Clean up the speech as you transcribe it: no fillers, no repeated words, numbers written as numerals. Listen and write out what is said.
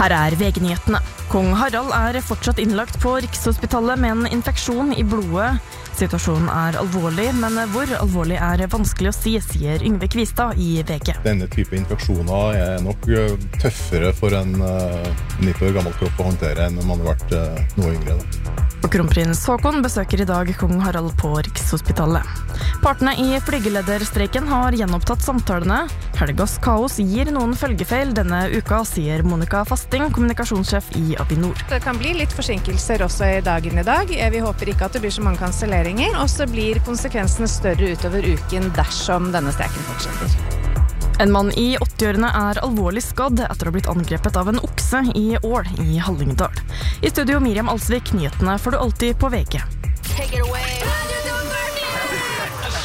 Her VG-nyhetene. Kong Harald fortsatt innlagt på Rikshospitalet med en infeksjon i blodet. Situasjonen alvorlig, men hvor alvorlig vanskelig å si, sier Yngve Kvistad i VG. Denne type infeksjoner nok tøffere for en 90 år gammel kropp å håndtere enn om man har vært noe yngre. Og kronprins Håkon besøker i dag kong Harald på Rikshospitalet. Partene i flygelederstreiken har gjenopptatt samtalene. Helgas kaos gir noen følgefeil denne uka, sier Monica Fasting, kommunikasjonssjef i Avinor. Det kan bli litt forsinkelser også i dagen i dag. Vi håper ikke at det blir så mange kanselleringer, og så blir konsekvensene større utover uken dersom denne streiken fortsetter. En mann i 80-årene alvorlig skadd etter å ha blitt angrepet av en okse i Ål i Hallingdal. I studio Miriam Alsvik, nyhetene får du alltid på VG.